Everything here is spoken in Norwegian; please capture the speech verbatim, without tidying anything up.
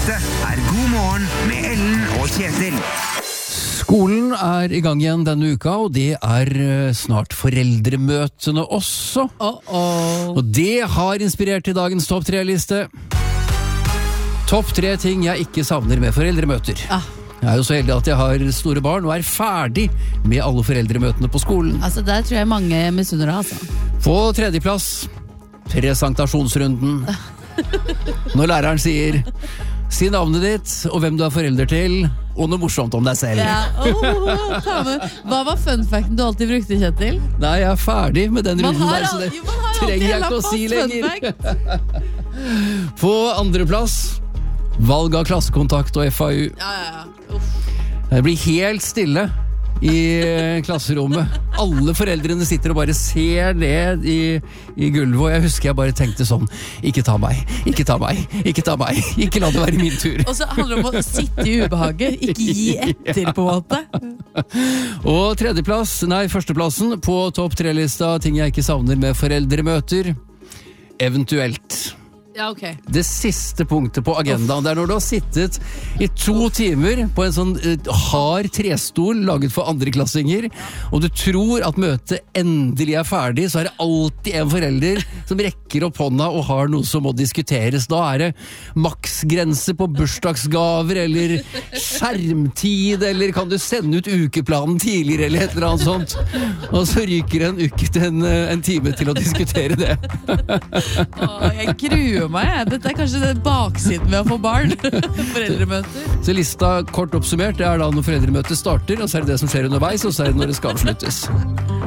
Dette er God morgen med Ellen og Kjetil. Skolen er i gang igjen denne uka, og det er snart foreldremøtene også. Oh, oh. Og det har inspirert til dagens topp tre-liste. Topp tre ting jeg ikke savner med foreldremøter. Ah. Jeg er jo så heldig at jeg har store barn og er ferdig med alle foreldremøtene på skolen. Altså, der tror jeg mange misunner deg, altså. På tredjeplass, presentasjonsrunden. Når læreren sier si navnet ditt og hvem du er forelder til, og noe morsomt om deg selv. Ja. Oh, ta med. Hva var fun facten du alltid brukte, Kjetil? Nei, jeg er ferdig med den Man runden har der, så al- det jo, man har trenger jeg alltid ikke å lagt si fast fun lenger. På andreplass, valg av klassekontakt og F A U. Ja, ja, ja. Uff. Det blir helt stille i klasserommet. Alle foreldrene sitter og bare ser ned i, i gulvet, og jeg husker jeg bare tenkte sånn, ikke ta meg, ikke ta meg, ikke ta meg, ikke la det være min tur. Og så handler det om å sitte i ubehaget, ikke gi etter på en måte. Og tredjeplass, nei, førsteplassen på topp tre-lista, ting jeg ikke savner med foreldremøter, eventuelt. Ja, ok. Det siste punktet på agendaen, det er når du har sittet i to timer på en sånn uh, hard trestol laget for andreklassinger, og du tror at møtet endelig er ferdig, så er det alltid en forelder som rekker opp hånda og har noe som må diskuteres. Da er det maksgrense på bursdagsgaver, eller skjermtid, eller kan du sende ut ukeplanen tidligere, eller et eller annet sånt. Og så ryker en uke til en, en time til å diskutere det. Åh, jeg gruer meg. Dette er kanskje den baksiden ved å få barn. Foreldremøter. Så lista kort oppsummert, det er da når foreldremøtet starter, og så er det det som skjer underveis, og så er det når det skal avsluttes.